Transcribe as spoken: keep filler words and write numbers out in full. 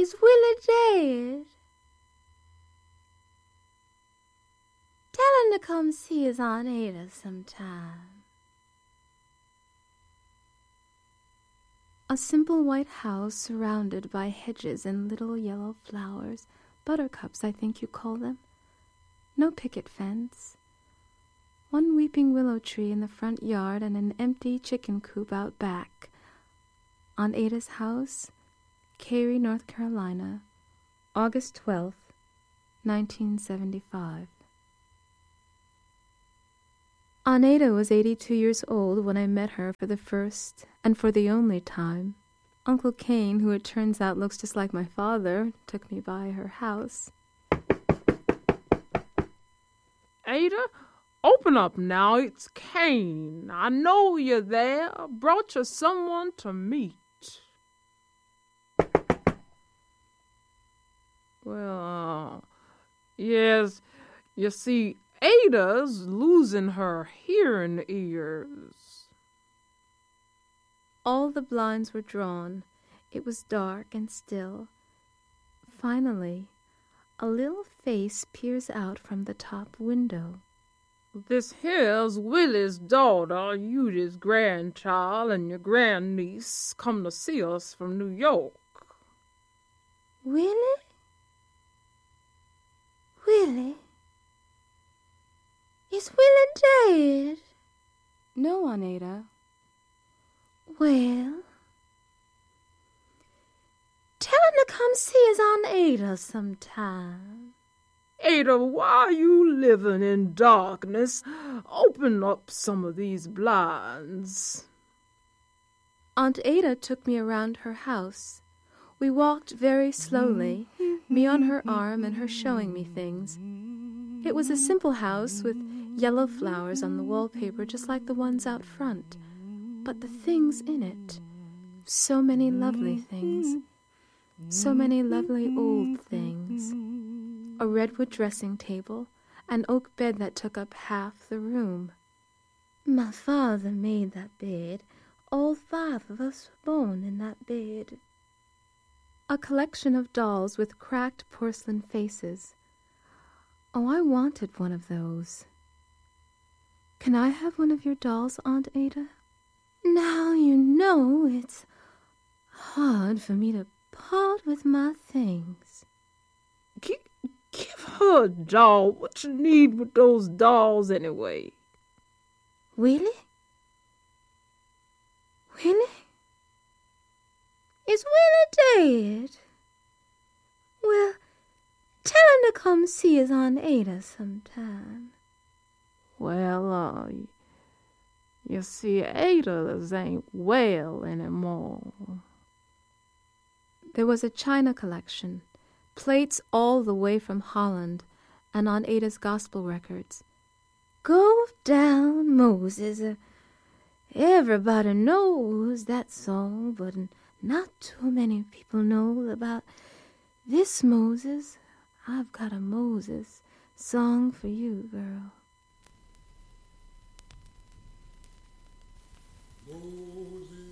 Is Willie dead? Tell him to come see his Aunt Ada sometime. A simple white house surrounded by hedges and little yellow flowers, buttercups, I think you call them. No picket fence. One weeping willow tree in the front yard and an empty chicken coop out back. Aunt Ada's house, Cary, North Carolina, August twelfth, nineteen seventy-five. Aunt Ada was eighty-two years old when I met her for the first and for the only time. Uncle Cain, who it turns out looks just like my father, took me by her house. Ada, open up now. It's Cain. I know you're there. Brought you someone to meet. Well, uh, yes, you see, Ada's losing her hearing ears. All the blinds were drawn. It was dark and still. Finally, a little face peers out from the top window. This here's Willie's daughter, Eudy's grandchild, and your grandniece come to see us from New York. Willie? Willie? Is Willie dead? No, Aunt Ada. Well, tell him to come see his Aunt Ada sometime. Ada, why are you living in darkness? Open up some of these blinds. Aunt Ada took me around her house. We walked very slowly, me on her arm and her showing me things. It was a simple house with yellow flowers on the wallpaper just like the ones out front. But the things in it, so many lovely things, so many lovely old things. A redwood dressing table, an oak bed that took up half the room. My father made that bed. All five of us were born in that bed. A collection of dolls with cracked porcelain faces. Oh, I wanted one of those. Can I have one of your dolls, Aunt Ada? Now you know it's hard for me to part with my things. Give, give her a doll. What you need with those dolls anyway? Willie? Willie? Is Willie dead? Well, tell him to come see his Aunt Ada sometime. Well, uh, you see, Ada ain't well anymore. There was a china collection, plates all the way from Holland, and Aunt Ada's gospel records. Go down, Moses. Uh, everybody knows that song, but not too many people know about this Moses. I've got a Moses song for you, girl. Moses.